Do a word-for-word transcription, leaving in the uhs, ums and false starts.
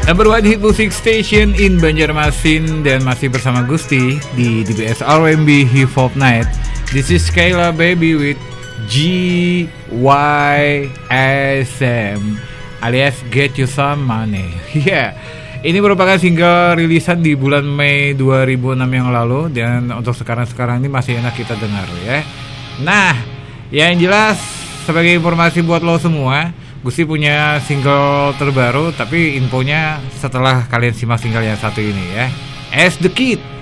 Number one hit music station in Banjarmasin dan masih bersama Gusti di D B S R and B Hip Hop Night. This is Kayla Baby with G Y S M alias Get You Some Money. Ya, yeah. Ini merupakan single rilisan di bulan Mei dua ribu enam yang lalu dan untuk sekarang-sekarang ini masih enak kita dengar ya. Nah, yang jelas sebagai informasi buat lo semua, Gusti punya single terbaru, tapi infonya setelah kalian simak single yang satu ini ya. As the Kid.